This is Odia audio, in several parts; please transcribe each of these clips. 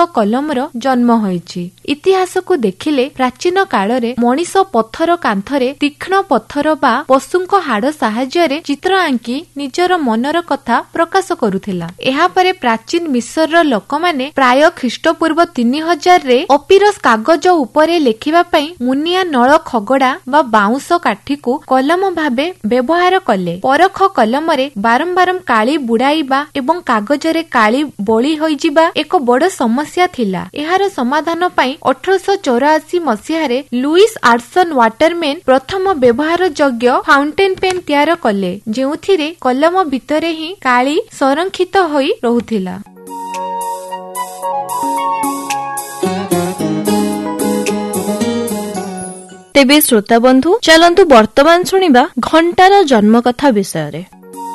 କଲମର ଜନ୍ମ ହୋଇଛି। ଇତିହାସକୁ ଦେଖିଲେ ପ୍ରାଚୀନ କାଳରେ ମଣିଷ ପଥର କାନ୍ଥରେ ତୀକ୍ଷ୍ଣ ପଥର ବା ପଶୁଙ୍କ ହାଡ଼ ସାହାଯ୍ୟରେ ଚିତ୍ର ଆଙ୍କି ନିଜର ମନର କଥା ପ୍ରକାଶ କରୁଥିଲା। ଏହାପରେ ପ୍ରାଚୀନ ମିଶରର ଲୋକମାନେ ପ୍ରାୟ ଖ୍ରୀଷ୍ଟପୂର୍ବ 3000ରେ ଅପିରସ୍ କାଗଜ ଉପରେ ଲେଖିବା ପାଇଁ ମୁନିଆ ନଳ ଖଗଡା ବା ବାଉଁଶ କାଠିକୁ କଲମ ଭାବେ ବ୍ୟବହାର କଲେ। ପରଖ କଲମରେ ବାରମ୍ବାର କାଳି ବୁଡାଇବା ଏବଂ କାଗଜରେ କାଳି ବଳି ହୋଇଯିବା ଏକ ବଡ ସମସ୍ୟା ଥିଲା। ଏହାର ସମାଧାନ ପାଇଁ 1884 ମସିହାରେ ଲୁଇସ୍ ଆଡସନ ୱାଟରମ୍ୟାନ ପ୍ରଥମ ବ୍ୟବହାର ଯୋଗ୍ୟ ଫାଉଣ୍ଟେନ ପେନ୍ ତିଆର କଲେ, ଯେଉଁଥିରେ କଲମ ଭିତରେ ହିଁ କାଳି ସଂରକ୍ଷିତ ହୋଇ ରହୁଥିଲା। ତେବେ ଶ୍ରୋତା ବନ୍ଧୁ, ଚାଲନ୍ତୁ ବର୍ତ୍ତମାନ ଶୁଣିବା ଘଣ୍ଟାର ଜନ୍ମ କଥା ବିଷୟରେ।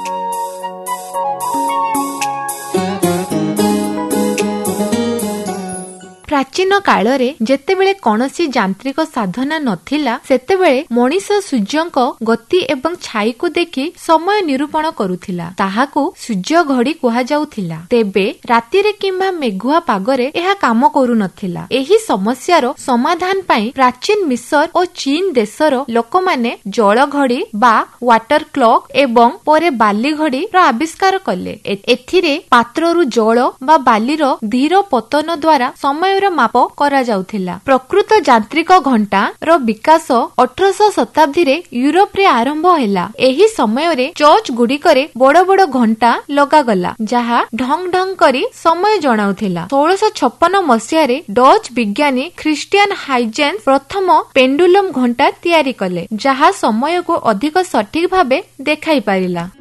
ପ୍ରାଚୀନ କାଳରେ ଯେତେବେଳେ କୌଣସି ଯାନ୍ତ୍ରିକ ସାଧନା ନଥିଲା, ସେତେବେଳେ ମଣିଷ ସୂର୍ଯ୍ୟଙ୍କ ଗତି ଏବଂ ଛାଇକୁ ଦେଖି ସମୟ ନିରୂପଣ କରୁଥିଲା। ତାହାକୁ ସୂର୍ଯ୍ୟ ଘଡି କୁହାଯାଉଥିଲା। ତେବେ ରାତିରେ କିମ୍ବା ମେଘୁଆ ପାଗରେ ଏହା କାମ କରୁନଥିଲା। ଏହି ସମସ୍ୟାର ସମାଧାନ ପାଇଁ ପ୍ରାଚୀନ ମିଶର ଓ ଚୀନ ଦେଶର ଲୋକମାନେ ଜଳ ଘଡି ବା ୱାଟର କ୍ଲକ୍ ଏବଂ ପରେ ବାଲି ଘଡିର ଆବିଷ୍କାର କଲେ। ଏଥିରେ ପାତ୍ରରୁ ଜଳ ବା ବାଲିର ଧୀର ପତନ ଦ୍ୱାରା ସମୟର ମାପ କରାଯାଉଥିଲା। ପ୍ରକୃତ ଯାନ୍ତ୍ରିକ ଘଣ୍ଟାର ବିକାଶ 18ଶ ଶତାବ୍ଦୀରେ ୟୁରୋପରେ ଆରମ୍ଭ ହେଲା। ଏହି ସମୟରେ ଚର୍ଚ୍ଚ ଗୁଡିକରେ ବଡ ବଡ ଘଣ୍ଟା ଲଗାଗଲା, ଯାହା ଢଙ୍ଗ ଢଙ୍ଗ କରି ସମୟ ଜଣାଉଥିଲା। 1656 ମସିହାରେ ଡଚ୍ ବିଜ୍ଞାନୀ ଖ୍ରୀଷ୍ଟିଆନ ହାଇଜେନ୍ସ ପ୍ରଥମ ପେଣ୍ଡୁଲମ ଘଣ୍ଟା ତିଆରି କଲେ, ଯାହା ସମୟକୁ ଅଧିକ ସଠିକ ଭାବେ ଦେଖାଇ ପାରିଲା।